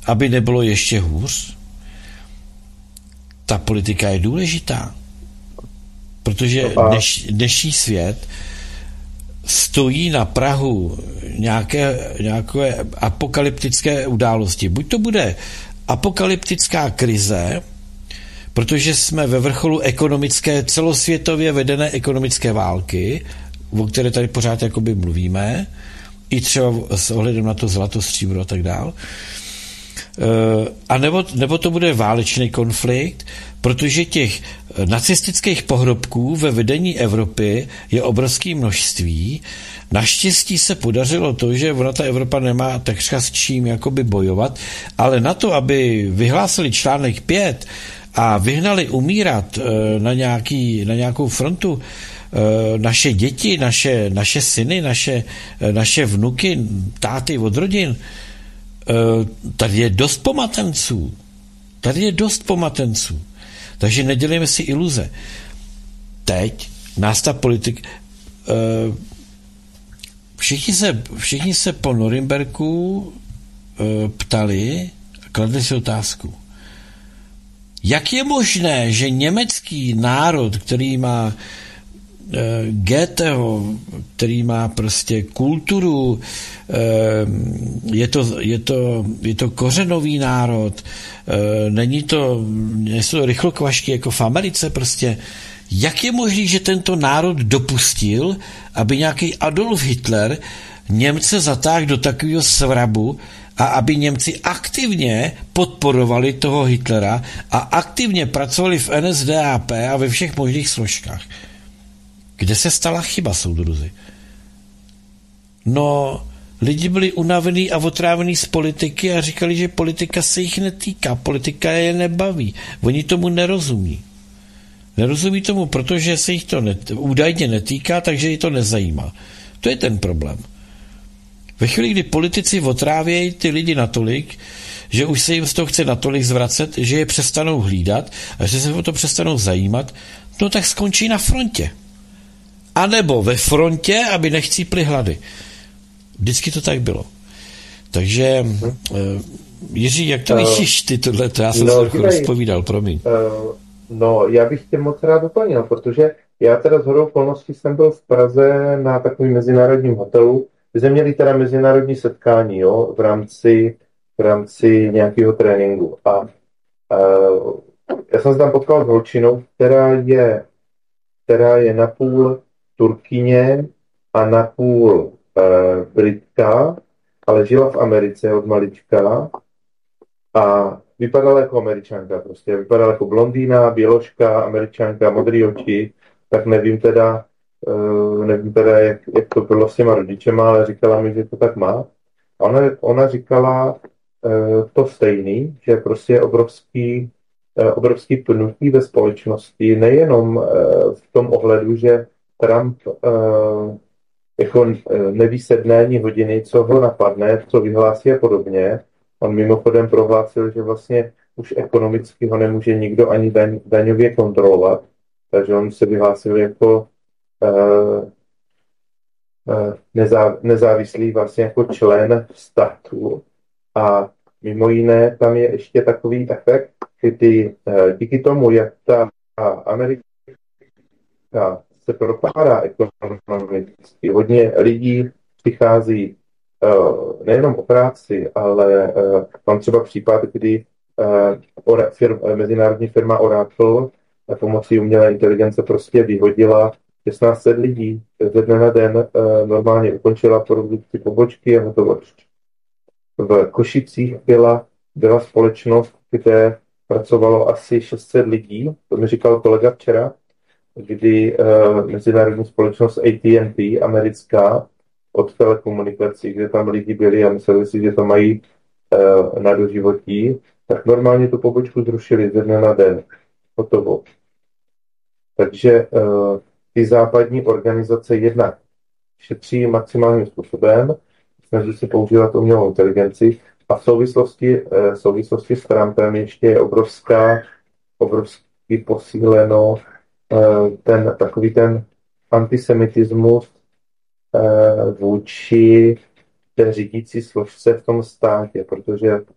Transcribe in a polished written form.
aby nebylo ještě hůř, ta politika je důležitá. Protože dnešní svět stojí na prahu nějaké apokalyptické události. Buď to bude apokalyptická krize, protože jsme ve vrcholu celosvětově vedené ekonomické války, o které tady pořád jakoby mluvíme, i třeba s ohledem na to zlato, stříbro a tak dál. A nebo to bude válečný konflikt, protože těch nacistických pohrobků ve vedení Evropy je obrovské množství. Naštěstí se podařilo to, že ta Evropa nemá takřka s čím jakoby bojovat, ale na to, aby vyhlásili článek 5 a vyhnali umírat na nějakou frontu naše děti, naše syny, naše vnuky, táty od rodin, tady je dost pomatenců. Takže nedělejme si iluze. Teď nás ta politika... Všichni se po Norimberku ptali, kladli si otázku. Jak je možné, že německý národ, který má Goetheho, který má prostě kulturu, je to kořenový národ, nejsou rychlokvašky jako v Americe prostě. Jak je možné, že tento národ dopustil, aby nějaký Adolf Hitler Němce zatáhl do takového svrabu a aby Němci aktivně podporovali toho Hitlera a aktivně pracovali v NSDAP a ve všech možných složkách. Kde se stala chyba, soudruzi? No, lidi byli unavení a otrávení z politiky a říkali, že politika se jich netýká, politika je nebaví. Oni tomu nerozumí. Nerozumí tomu, protože se jich to údajně netýká, takže je to nezajímá. To je ten problém. Ve chvíli, kdy politici otrávějí ty lidi natolik, že už se jim z toho chce natolik zvracet, že je přestanou hlídat a že se o to přestanou zajímat, no tak skončí na frontě. A nebo ve frontě, aby nechcípli hlady. Vždycky to tak bylo. Takže Jiří, jak to vidíš ty tohleto? Já jsem se trochu rozpovídal, promiň. No, já bych tě moc rád doplnil, protože já teda shodou okolností jsem byl v Praze na takovém mezinárodním hotelu, kde jsme měli teda mezinárodní setkání, jo, v rámci nějakého tréninku. A já jsem se tam potkal s holčinou, která je napůl Turkyně a napůl Britka, ale žila v Americe od malička a vypadala jako Američanka prostě. Vypadala jako blondýna, běložka, Američanka, modrý oči, tak nevím teda, jak to bylo s těma rodičema, ale říkala mi, že to tak má. A ona říkala to stejný, že prostě je obrovský pnutí ve společnosti, nejenom v tom ohledu, že Trump jako neví se dne ani hodiny, co ho napadne, co vyhlásí a podobně. On mimochodem prohlásil, že vlastně už ekonomicky ho nemůže nikdo ani daňově kontrolovat, takže on se vyhlásil jako nezávislý vlastně jako člen státu. A mimo jiné tam je ještě takový efekt, kdy díky tomu, jak ta Amerika se propadá ekonomicky, hodně lidí přichází nejenom o práci, ale mám třeba případ, kdy mezinárodní firma Oracle pomocí umělé inteligence prostě vyhodila 1600 lidí ze dne na den, normálně ukončila produkci pobočky a hotovo. V Košicích byla společnost, kde pracovalo asi 600 lidí, to mi říkal kolega včera, kdy mezinárodní společnost AT&T, americká, od telekomunikací, kde tam lidi byli a mysleli si, že to mají na doživotí, tak normálně tu pobočku zrušili ze dne na den. Hotovo. Takže ty západní organizace jednak šetří maximálním způsobem, snaží se používat umělou inteligenci a v souvislosti s Trumpem ještě je obrovský posíleno takový ten antisemitismus vůči té řídící složce v tom státě, protože